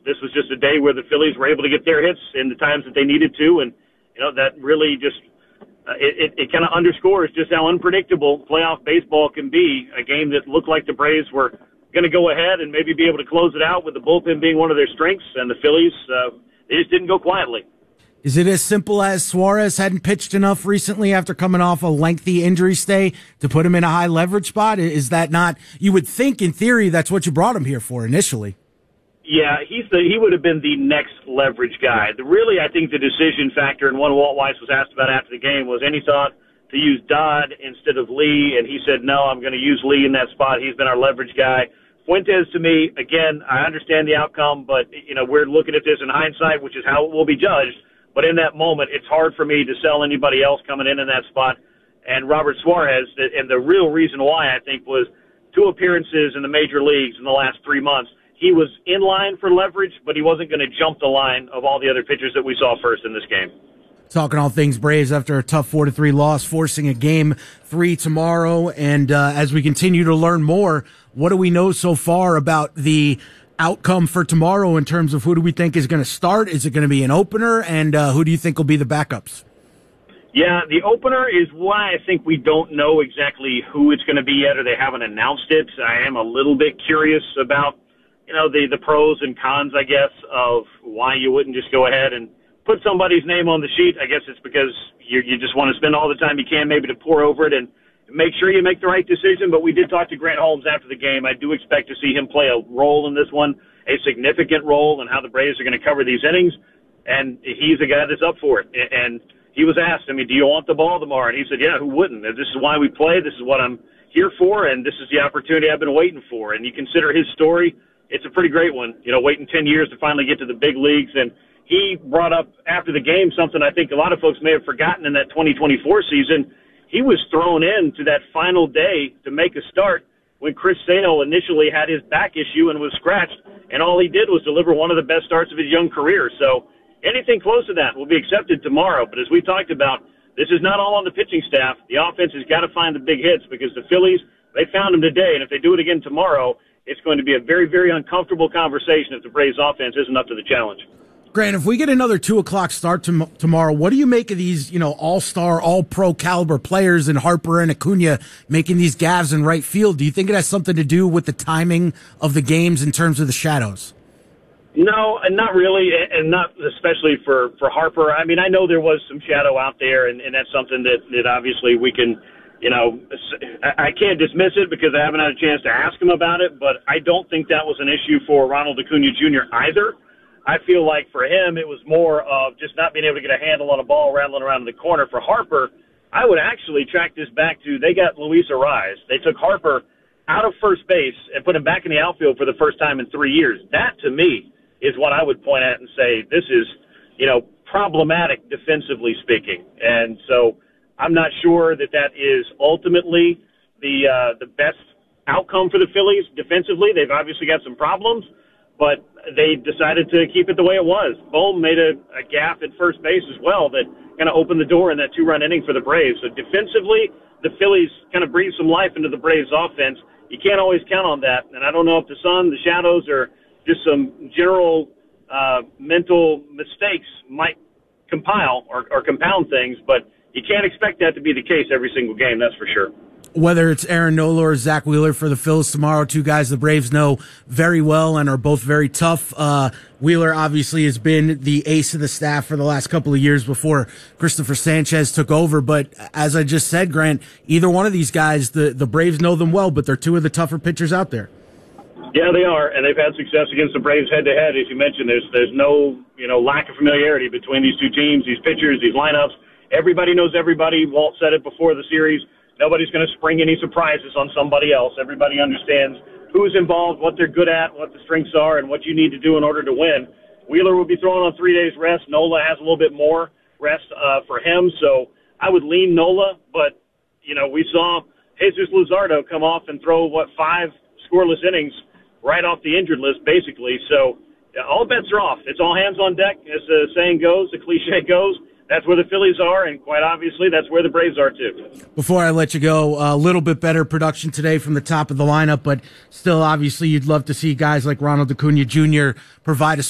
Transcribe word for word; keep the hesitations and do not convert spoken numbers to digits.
this was just a day where the Phillies were able to get their hits in the times that they needed to, and you know that really just uh, it, it, it kind of underscores just how unpredictable playoff baseball can be. A game that looked like the Braves were going to go ahead and maybe be able to close it out with the bullpen being one of their strengths, and the Phillies uh, they just didn't go quietly. Is it as simple as Suarez hadn't pitched enough recently after coming off a lengthy injury stay to put him in a high leverage spot? Is that not, you would think in theory that's what you brought him here for initially? Yeah, he's the, he would have been the next leverage guy. The, really, I think the decision factor, and one Walt Weiss was asked about after the game, was any thought to use Dodd instead of Lee, and he said, no, I'm going to use Lee in that spot. He's been our leverage guy. Fuentes, to me, again, I understand the outcome, but, you know, we're looking at this in hindsight, which is how it will be judged. But in that moment, it's hard for me to sell anybody else coming in in that spot. And Robert Suarez, and the real reason why, I think, was two appearances in the major leagues in the last three months. He was in line for leverage, but he wasn't going to jump the line of all the other pitchers that we saw first in this game. Talking all things Braves after a tough four to three loss, forcing a game three tomorrow. And uh, as we continue to learn more, what do we know so far about the outcome for tomorrow in terms of who do we think is going to start? Is it going to be an opener? And uh, who do you think will be the backups? Yeah, the opener is why I think we don't know exactly who it's going to be yet, or they haven't announced it. I am a little bit curious about, you know, the, the pros and cons, I guess, of why you wouldn't just go ahead and put somebody's name on the sheet. I guess it's because you, you just want to spend all the time you can maybe to pour over it and make sure you make the right decision. But we did talk to Grant Holmes after the game. I do expect to see him play a role in this one, a significant role in how the Braves are going to cover these innings. And he's a guy that's up for it. And he was asked, I mean, do you want the ball tomorrow? And he said, yeah, who wouldn't? This is why we play. This is what I'm here for. And this is the opportunity I've been waiting for. And you consider his story, it's a pretty great one, you know, waiting ten years to finally get to the big leagues. And he brought up after the game something I think a lot of folks may have forgotten in that twenty twenty-four season. He was thrown in to that final day to make a start when Chris Sale initially had his back issue and was scratched, and all he did was deliver one of the best starts of his young career. So anything close to that will be accepted tomorrow. But as we talked about, this is not all on the pitching staff. The offense has got to find the big hits because the Phillies, they found them today, and if they do it again tomorrow, it's going to be a very, very uncomfortable conversation if the Braves offense isn't up to the challenge. Grant, if we get another two o'clock start to, tomorrow, what do you make of these, you know, all-star, all-pro caliber players in Harper and Acuna making these gaffes in right field? Do you think it has something to do with the timing of the games in terms of the shadows? No, and not really, and not especially for, for Harper. I mean, I know there was some shadow out there, and, and that's something that, that obviously we can, you know, I can't dismiss it because I haven't had a chance to ask him about it, but I don't think that was an issue for Ronald Acuna Junior either. I feel like for him it was more of just not being able to get a handle on a ball rattling around in the corner. For Harper, I would actually track this back to they got Luis Arraez. They took Harper out of first base and put him back in the outfield for the first time in three years. That, to me, is what I would point at and say this is, you know, problematic defensively speaking. And so I'm not sure that that is ultimately the uh, the best outcome for the Phillies defensively. They've obviously got some problems, but they decided to keep it the way it was. Bohm made a, a gap at first base as well that kind of opened the door in that two-run inning for the Braves. So defensively, the Phillies kind of breathed some life into the Braves' offense. You can't always count on that. And I don't know if the sun, the shadows, or just some general uh, mental mistakes might compile or, or compound things, but you can't expect that to be the case every single game, that's for sure. Whether it's Aaron Nola or Zach Wheeler for the Phils tomorrow, two guys the Braves know very well and are both very tough. Uh, Wheeler obviously has been the ace of the staff for the last couple of years before Christopher Sanchez took over. But as I just said, Grant, either one of these guys, the, the Braves know them well, but they're two of the tougher pitchers out there. Yeah, they are, and they've had success against the Braves head-to-head. As you mentioned, there's there's no you know lack of familiarity between these two teams, these pitchers, these lineups. Everybody knows everybody. Walt said it before the series. Nobody's going to spring any surprises on somebody else. Everybody understands who's involved, what they're good at, what the strengths are, and what you need to do in order to win. Wheeler will be throwing on three days rest. Nola has a little bit more rest uh, for him, so I would lean Nola. But, you know, we saw Jesus Luzardo come off and throw, what, five scoreless innings right off the injured list, basically. So yeah, all bets are off. It's all hands on deck, as the saying goes, the cliche goes. That's where the Phillies are, and quite obviously, that's where the Braves are, too. Before I let you go, a little bit better production today from the top of the lineup, but still, obviously, you'd love to see guys like Ronald Acuna Junior provide a